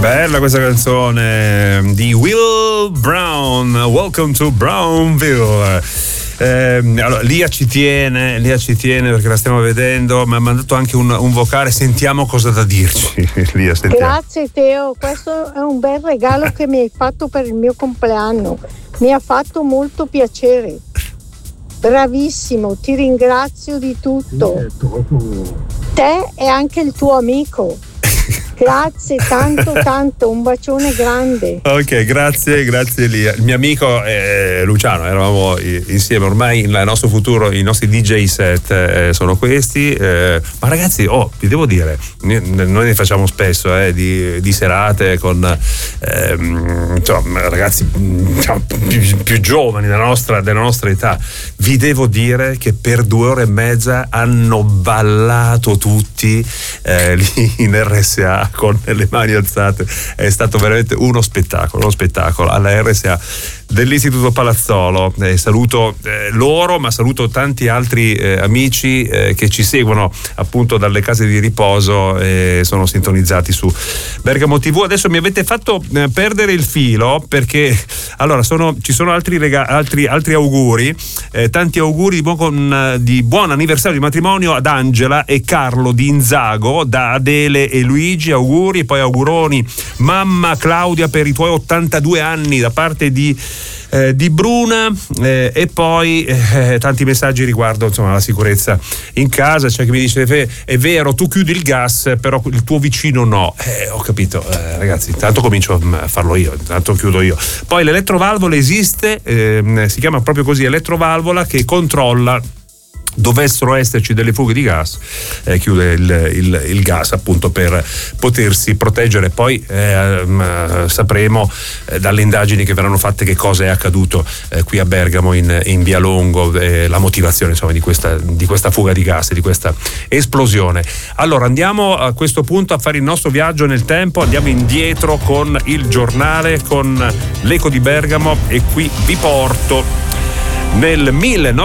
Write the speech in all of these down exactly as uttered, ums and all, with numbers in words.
Bella questa canzone di Will Brown, Welcome to Brownville. Eh, allora, Lia ci tiene, Lia ci tiene perché la stiamo vedendo, ma ha mandato anche un, un vocale, sentiamo cosa da dirci. Lia, sentiamo. Grazie Teo, questo è un bel regalo che mi hai fatto per il mio compleanno, mi ha fatto molto piacere. Bravissimo, ti ringrazio di tutto. Te e anche il tuo amico. Grazie tanto tanto, un bacione grande. Ok, grazie, grazie Lia. Il mio amico eh, Luciano, eravamo insieme, ormai il nostro futuro, i nostri D J set eh, sono questi, eh, ma ragazzi, oh, vi devo dire, noi ne facciamo spesso eh, di, di serate con eh, insomma, ragazzi diciamo, più, più giovani della nostra, della nostra età. Vi devo dire che per due ore e mezza hanno ballato tutti eh, lì in R S A con le mani alzate. È stato veramente uno spettacolo, uno spettacolo alla R S A dell'Istituto Palazzolo. Eh, saluto eh, loro, ma saluto tanti altri eh, amici eh, che ci seguono appunto dalle case di riposo e sono sintonizzati su Bergamo tivù. Adesso mi avete fatto eh, perdere il filo perché allora sono, ci sono altri, rega- altri, altri auguri, eh, tanti auguri di buon, con, di buon anniversario di matrimonio ad Angela e Carlo di Inzago, da Adele e Luigi. Auguri, e poi auguroni mamma Claudia per i tuoi ottantadue anni da parte di Eh, di Bruna eh, e poi eh, tanti messaggi riguardo insomma la sicurezza in casa. C'è chi mi dice è vero, tu chiudi il gas però il tuo vicino no. Eh, ho capito eh, ragazzi, intanto comincio a farlo io, intanto chiudo io. Poi l'elettrovalvola esiste, eh, si chiama proprio così, elettrovalvola, che controlla dovessero esserci delle fughe di gas, eh, chiude il, il, il gas appunto per potersi proteggere. Poi eh, sapremo eh, dalle indagini che verranno fatte che cosa è accaduto eh, qui a Bergamo in, in Via Longo, eh, la motivazione insomma di questa, di questa fuga di gas, di questa esplosione. Allora andiamo a questo punto a fare il nostro viaggio nel tempo, andiamo indietro con il giornale, con l'Eco di Bergamo, e qui vi porto nel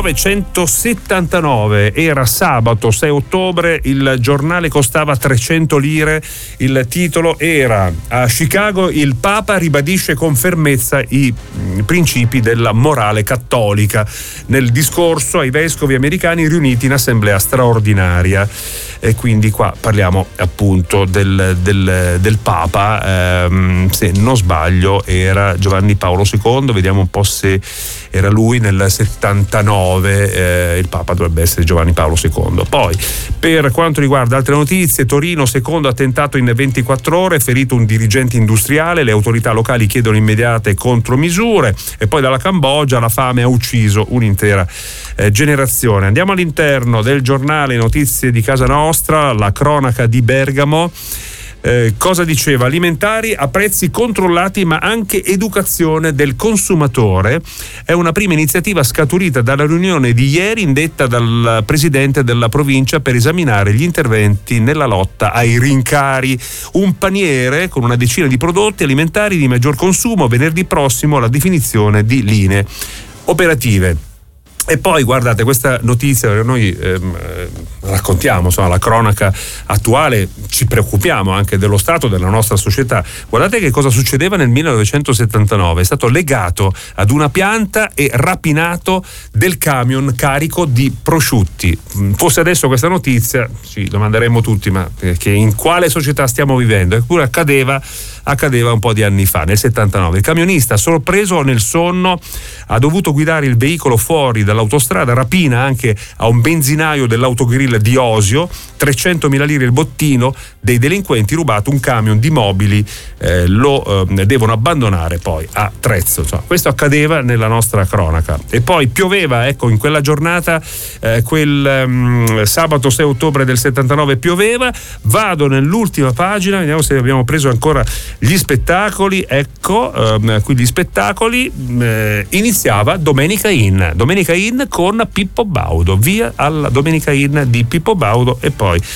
millenovecentosettantanove. Era sabato sei ottobre, il giornale costava trecento lire, il titolo era: a Chicago il Papa ribadisce con fermezza i principi della morale cattolica nel discorso ai vescovi americani riuniti in assemblea straordinaria. E quindi qua parliamo appunto del, del, del Papa, ehm, se non sbaglio era Giovanni Paolo secondo, vediamo un po' se era lui. Nel settantanove eh, il Papa dovrebbe essere Giovanni Paolo secondo. Poi per quanto riguarda altre notizie, Torino, secondo attentato in ventiquattro ore, ferito un dirigente industriale, le autorità locali chiedono immediate contromisure. E poi dalla Cambogia, la fame ha ucciso un'intera eh, generazione. Andiamo all'interno del giornale Notizie di Casa Nostra, la cronaca di Bergamo. Eh, cosa diceva? Alimentari a prezzi controllati ma anche educazione del consumatore. È una prima iniziativa scaturita dalla riunione di ieri indetta dal presidente della provincia per esaminare gli interventi nella lotta ai rincari. Un paniere con una decina di prodotti alimentari di maggior consumo, venerdì prossimo la definizione di linee operative. E poi guardate questa notizia, noi ehm, raccontiamo insomma la cronaca attuale, ci preoccupiamo anche dello stato della nostra società. Guardate che cosa succedeva nel millenovecentosettantanove: è stato legato ad una pianta e rapinato del camion carico di prosciutti. Fosse adesso questa notizia ci domanderemmo tutti ma che in quale società stiamo vivendo? Eppure accadeva accadeva un po' di anni fa, nel settantanove. Il camionista, sorpreso nel sonno, ha dovuto guidare il veicolo fuori dall'autostrada, rapina anche a un benzinaio dell'autogrill di Osio, trecentomila lire il bottino dei delinquenti, rubato un camion di mobili, eh, lo eh, devono abbandonare poi a Trezzo. Insomma, questo accadeva nella nostra cronaca. E poi pioveva, ecco, in quella giornata, eh, quel um, sabato sei ottobre del settantanove pioveva. Vado nell'ultima pagina, vediamo se abbiamo preso ancora gli spettacoli. Ecco, ehm, qui gli spettacoli. Eh, iniziava Domenica Inn, Domenica Inn con Pippo Baudo, via alla Domenica Inn di Pippo Baudo, e poi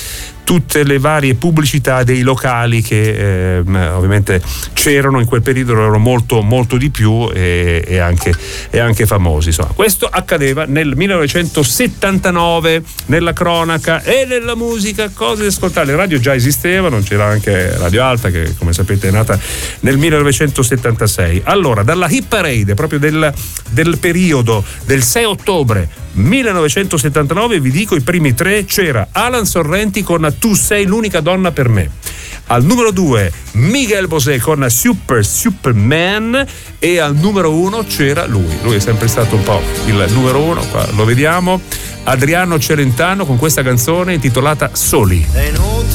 tutte le varie pubblicità dei locali che eh, ovviamente c'erano in quel periodo, erano molto molto di più e, e, anche, e anche famosi. Insomma, questo accadeva nel millenovecentosettantanove. Nella cronaca e nella musica, cose da ascoltare. Le radio già esistevano, c'era anche Radio Alta che, come sapete, è nata nel millenovecentosettantasei. Allora, dalla hit parade proprio del, del periodo del sei ottobre millenovecentosettantanove, vi dico i primi tre. C'era Alan Sorrenti con Tu sei l'unica donna per me. Al numero due Miguel Bosé con Super Superman, e al numero uno c'era lui. Lui è sempre stato un po' il numero uno, qua lo vediamo, Adriano Celentano con questa canzone intitolata Soli.